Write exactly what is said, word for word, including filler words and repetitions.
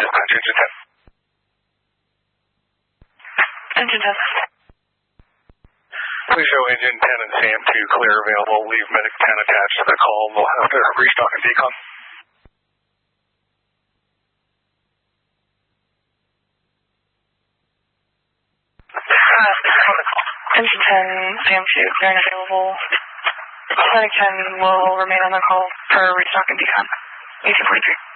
Dispatch, engine ten. Engine ten. Please show engine ten and C M two clear available. Leave medic ten attached to the call. We'll have to restock and decon. Uh, engine ten, C M two clear and available. Medic ten will remain on the call for restock and decon. eighteen forty-three.